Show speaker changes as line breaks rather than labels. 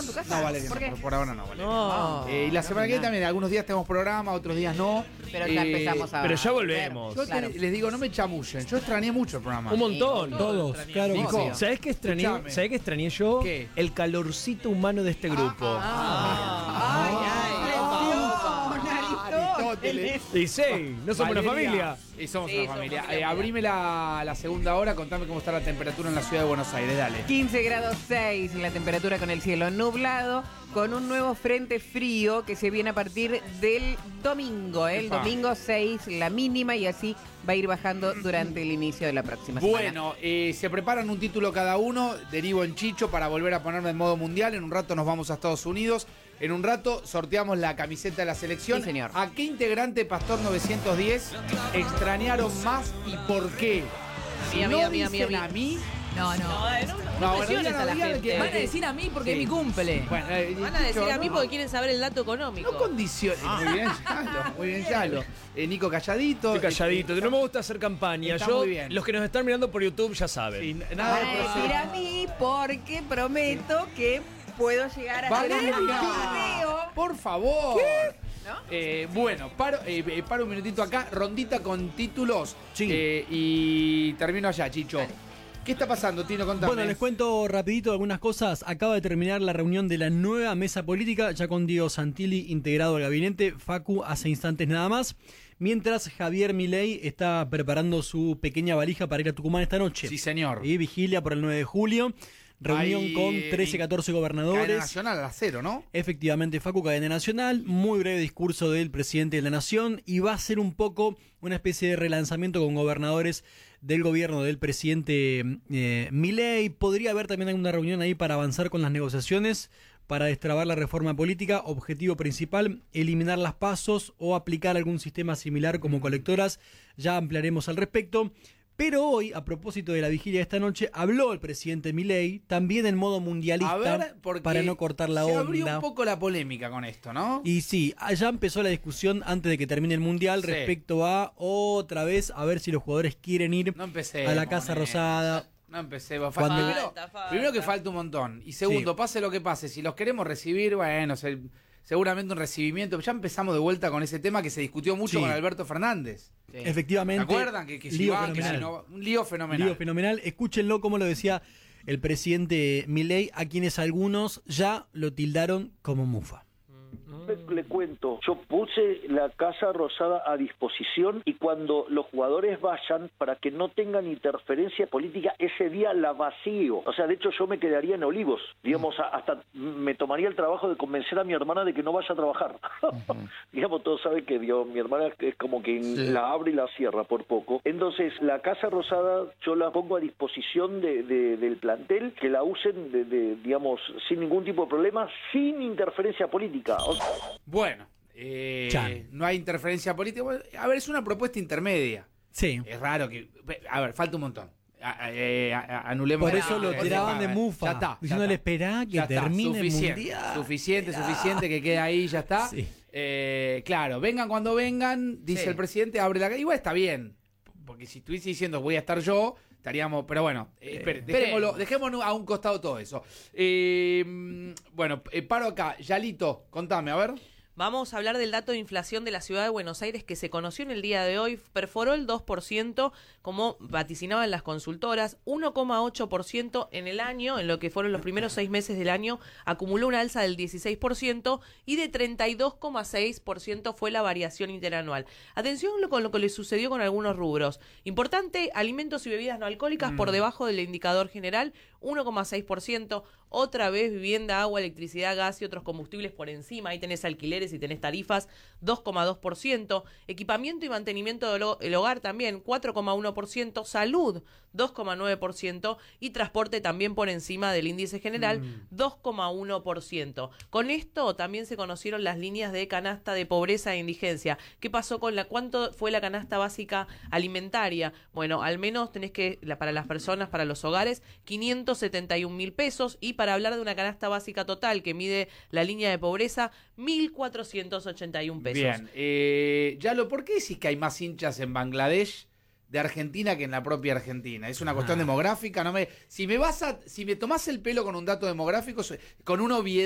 en tu casa?
No, vale,
¿Por qué?
por ahora no, vale.
No.
Y la semana que viene también, algunos días tenemos programa, otros días no.
Pero ya empezamos a...
Pero ya volvemos.
Yo
Claro.
les digo, no me chamullen. Yo extrañé mucho el programa.
Un montón.
Todos, claro que
Nico,
sí.
¿Sabés qué extrañé?
Escuchame.
¿Sabés qué extrañé yo?
¿Qué?
El calorcito humano de este grupo.
Aristóteles.
Y sí, no somos una
Valeria.
familia.
Y somos
Sí,
una
somos
familia.
familia.
Abrime la segunda hora, contame cómo está la temperatura en la ciudad de Buenos Aires, dale.
15 grados 6 la temperatura con el cielo nublado, con un nuevo frente frío que se viene a partir del domingo. El
Epa.
domingo 6 la mínima y así va a ir bajando durante el inicio de la próxima semana.
Bueno, se preparan un título cada uno, derivo en Chicho para volver a ponerme en modo mundial. En un rato nos vamos a Estados Unidos. En un rato sorteamos la camiseta de la selección.
Sí, señor.
¿A qué integrante Pastor 910 extrañaron más y por qué? Si
Mía,
no
mía, mía,
dicen
mía,
a mí...
No,
bueno,
presiones
digan,
a la
digan
gente.
que-
Van a decir a mí porque
Sí.
es mi cumple.
Bueno,
Van a decir
Chicho,
a mí
no.
porque quieren saber el dato económico.
No condiciones. Muy bien, Yalo. Muy bien, Yalo. Nico calladito.
Estoy calladito, no me gusta hacer campaña.
Está
Yo,
muy bien.
los que nos están mirando por YouTube ya saben.
Sí, nada de
Van a decir
proceso.
a mí porque prometo que puedo llegar a hacer un
¡Valeria!
video.
Por favor.
¿No?
Bueno, paro un minutito acá, rondita con títulos.
Sí.
Y termino allá, Chicho. ¿Qué está pasando, Tino? Contame.
Bueno, les cuento rapidito algunas cosas. Acaba de terminar la reunión de la nueva mesa política, ya con Diego Santilli integrado al gabinete, Facu hace instantes nada más, mientras Javier Milei está preparando su pequeña valija para ir a Tucumán esta noche.
Sí, señor.
Y vigilia por el 9 de julio, reunión
Hay,
con 13, 14 gobernadores.
Cadena Nacional a las 0, ¿no?
Efectivamente, Facu, cadena nacional, muy breve discurso del presidente de la nación y va a ser un poco una especie de relanzamiento con gobernadores del gobierno del presidente Milei. Podría haber también alguna reunión ahí para avanzar con las negociaciones, para destrabar la reforma política. Objetivo principal, eliminar las pasos o aplicar algún sistema similar como colectoras. Ya ampliaremos al respecto. Pero hoy, a propósito de la vigilia de esta noche, habló el presidente Milei, también en modo mundialista,
A ver, porque
para no cortar la
se
onda.
abrió un poco la polémica con esto, ¿no?
Y sí, ya empezó la discusión antes de que termine el Mundial
Sí.
respecto a otra vez a ver si los jugadores quieren ir
No empecé.
a la Casa Rosada.
No empecemos.
Cuando-
Primero que falta un montón. Y segundo,
Sí.
pase lo que pase. Si los queremos recibir, bueno, seguramente un recibimiento. Ya empezamos de vuelta con ese tema que se discutió mucho
Sí.
con Alberto Fernández.
Efectivamente.
¿Se acuerdan? Que si
lío
van, que si
fenomenal.
no, un lío fenomenal.
Lío fenomenal. Escúchenlo como lo decía el presidente Milei, a quienes algunos ya lo tildaron como mufa.
Le cuento, yo puse la Casa Rosada a disposición y cuando los jugadores vayan, para que no tengan interferencia política, ese día la vacío. O sea, de hecho yo me quedaría en Olivos, digamos, hasta me tomaría el trabajo de convencer a mi hermana de que no vaya a trabajar. Digamos, todos saben que mi hermana es como que la abre y la cierra por poco. Entonces, la Casa Rosada yo la pongo a disposición del plantel, que la usen, digamos, sin ningún tipo de problema, sin interferencia política. O sea,
Bueno,
Chan.
no hay interferencia política. Bueno, a ver, es una propuesta intermedia.
Sí.
Es raro que... A ver, falta un montón. Anulemos.
Por eso lo tiraban de mufa,
Ya está.
diciéndole, esperá que
Ya está,
termine el
suficiente,
Mundial.
Suficiente, que quede ahí, ya está.
Sí.
Claro, vengan cuando vengan, dice
Sí.
el presidente, abre la... Igual está bien, porque si estuviese diciendo voy a estar yo, estaríamos... Pero bueno, espere, dejémoslo a un costado todo eso. Bueno, paro acá. Yalito, contame, a ver.
Vamos a hablar del dato de inflación de la ciudad de Buenos Aires que se conoció en el día de hoy. Perforó el 2%, como vaticinaban las consultoras. 1,8% en el año, en lo que fueron los primeros 6 meses del año, acumuló una alza del 16% y de 32,6% fue la variación interanual. Atención con lo que le sucedió con algunos rubros. Importante, alimentos y bebidas no alcohólicas por debajo del indicador general, 1,6%. Otra vez vivienda, agua, electricidad, gas y otros combustibles por encima. Ahí tenés alquileres y tenés tarifas, 2,2%. Equipamiento y mantenimiento del hogar también, 4,1%. Salud, 2,9%. Y transporte también por encima del índice general, 2,1%. Con esto también se conocieron las líneas de canasta de pobreza e indigencia. ¿Qué pasó con cuánto fue la canasta básica alimentaria? Bueno, al menos tenés que, para las personas, para los hogares, 571.000 pesos. Y para hablar de una canasta básica total que mide la línea de pobreza, 1.481 pesos.
Bien, Yalo, ¿por qué decís que hay más hinchas en Bangladesh de Argentina que en la propia Argentina? ¿Es una cuestión demográfica? Si me tomás el pelo con un dato demográfico, con una obviedad